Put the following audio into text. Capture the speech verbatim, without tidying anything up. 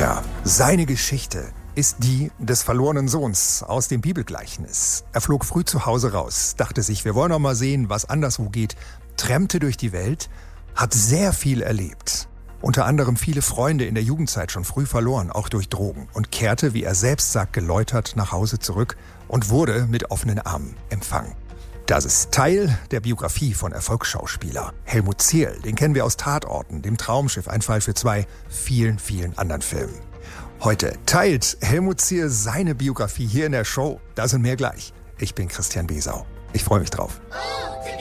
Tja, seine Geschichte ist die des verlorenen Sohns aus dem Bibelgleichnis. Er flog früh zu Hause raus, dachte sich, wir wollen noch mal sehen, was anderswo geht, trennte durch die Welt, hat sehr viel erlebt. Unter anderem viele Freunde in der Jugendzeit schon früh verloren, auch durch Drogen, und kehrte, wie er selbst sagt, geläutert nach Hause zurück und wurde mit offenen Armen empfangen. Das ist Teil der Biografie von Erfolgsschauspieler Helmut Zierl. Den kennen wir aus Tatorten, dem Traumschiff, ein Fall für zwei, vielen, vielen anderen Filmen. Heute teilt Helmut Zierl seine Biografie hier in der Show. Da sind mehr gleich. Ich bin Christian Besau. Ich freue mich drauf.